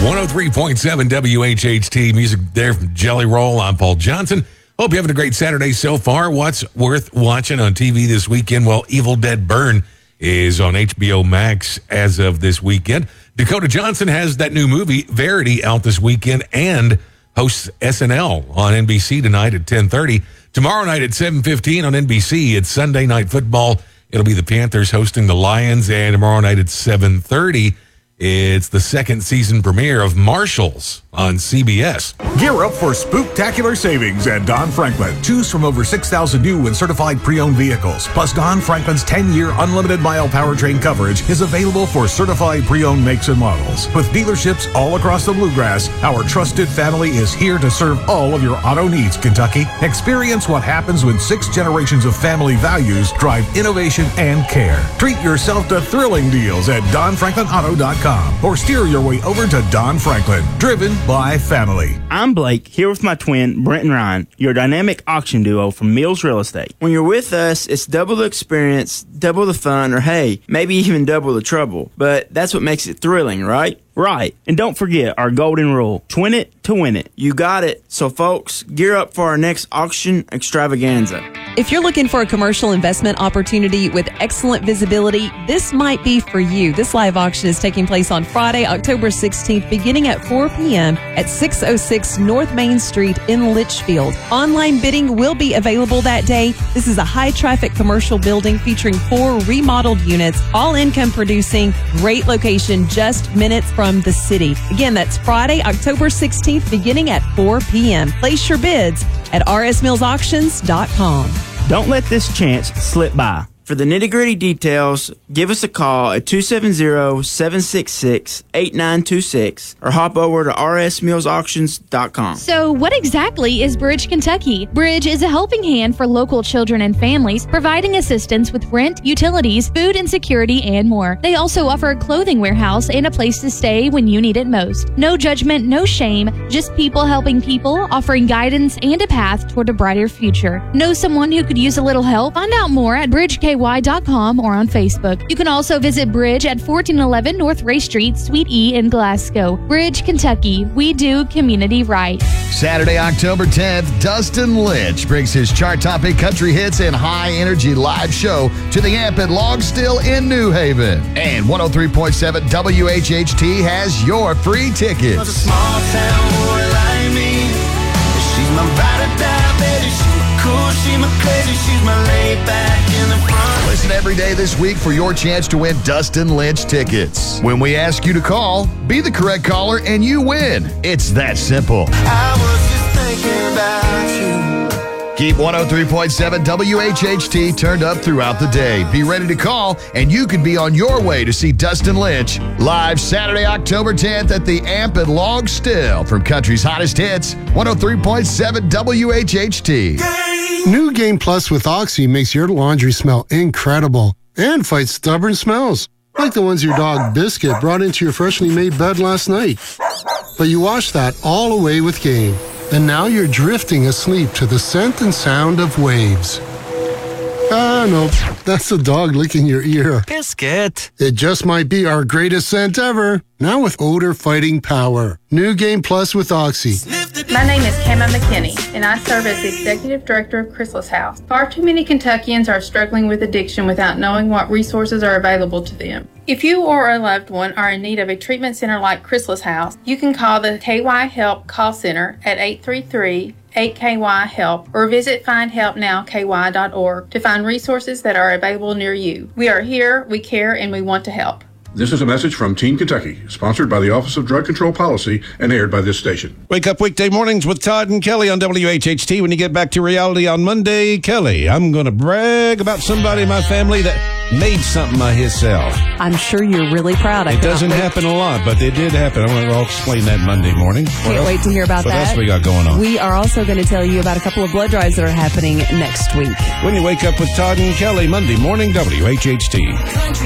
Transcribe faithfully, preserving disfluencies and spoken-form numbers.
one oh three point seven W H H T, music there from Jelly Roll. I'm Paul Johnson. Hope you're having a great Saturday so far. What's worth watching on T V this weekend? Well, Evil Dead Burn is on H B O Max as of this weekend. Dakota Johnson has that new movie, Verity, out this weekend and hosts S N L on N B C tonight at ten thirty. Tomorrow night at seven fifteen on N B C, it's Sunday Night Football. It'll be the Panthers hosting the Lions, and tomorrow night at seven thirty, it's the second season premiere of Marshals on C B S. Gear up for spooktacular savings at Don Franklin. Choose from over six thousand new and certified pre-owned vehicles. Plus, Don Franklin's ten-year unlimited mile powertrain coverage is available for certified pre-owned makes and models. With dealerships all across the Bluegrass, our trusted family is here to serve all of your auto needs, Kentucky. Experience what happens when six generations of family values drive innovation and care. Treat yourself to thrilling deals at don franklin auto dot com or steer your way over to Don Franklin. Driven by family. I'm Blake, here with my twin, Brent and Ryan, your dynamic auction duo from Mills Real Estate. When you're with us, it's double the experience, double the fun, or hey, maybe even double the trouble. But that's what makes it thrilling, right? Right. And don't forget our golden rule, twin it to win it. You got it. So folks, gear up for our next auction extravaganza. If you're looking for a commercial investment opportunity with excellent visibility, this might be for you. This live auction is taking place on Friday, October sixteenth, beginning at four p.m. at six oh six North Main Street in Litchfield. Online bidding will be available that day. This is a high-traffic commercial building featuring four remodeled units, all income producing, great location, just minutes from the city. Again, that's Friday, October sixteenth, beginning at four p.m. Place your bids at r s mills auctions dot com. Don't let this chance slip by. For the nitty-gritty details, give us a call at two seven zero, seven six six, eight nine two six or hop over to r s mills auctions dot com. So what exactly is Bridge Kentucky? Bridge is a helping hand for local children and families, providing assistance with rent, utilities, food insecurity, and more. They also offer a clothing warehouse and a place to stay when you need it most. No judgment, no shame, just people helping people, offering guidance and a path toward a brighter future. Know someone who could use a little help? Find out more at bridge k y dot com or on Facebook. You can also visit Bridge at fourteen eleven North Ray Street, Suite E in Glasgow. Bridge, Kentucky. We do community right. Saturday, October tenth, Dustin Lynch brings his chart-topping country hits and high-energy live show to the Amp at Longstill in New Haven. And one oh three point seven W H H T has your free tickets. A small town boy like me. She's my ride or die, baby. She's my cool, she's my crazy, she's my laid back in the front. Listen every day this week for your chance to win Dustin Lynch tickets. When we ask you to call, be the correct caller and you win. It's that simple. I was just thinking about you. Keep one oh three point seven W H H T turned up throughout the day. Be ready to call, and you can be on your way to see Dustin Lynch live Saturday, October tenth at the Amp at Longstill. From country's hottest hits, one oh three point seven W H H T. New Game Plus with Oxy makes your laundry smell incredible and fights stubborn smells, like the ones your dog Biscuit brought into your freshly made bed last night. But you wash that all away with Game, and now you're drifting asleep to the scent and sound of waves. Ah, no, that's the dog licking your ear. Biscuit. It just might be our greatest scent ever, now with odor-fighting power. New Game Plus with Oxy. My name is Kama McKinney, and I serve as the Executive Director of Chrysalis House. Far too many Kentuckians are struggling with addiction without knowing what resources are available to them. If you or a loved one are in need of a treatment center like Chrysalis House, you can call the K Y Help call center at eight three three, eight K Y help or visit find help now K Y dot org to find resources that are available near you. We are here, we care, and we want to help. This is a message from Teen Kentucky, sponsored by the Office of Drug Control Policy and aired by this station. Wake up weekday mornings with Todd and Kelly on W H H T. When you get back to reality on Monday, Kelly, I'm going to brag about somebody in my family that made something of himself. I'm sure you're really proud of it. It doesn't happen a lot, but it did happen. I'll explain that Monday morning. Can't wait to hear about what that. What else we got going on? We are also going to tell you about a couple of blood drives that are happening next week. When you wake up with Todd and Kelly, Monday morning, W H H T.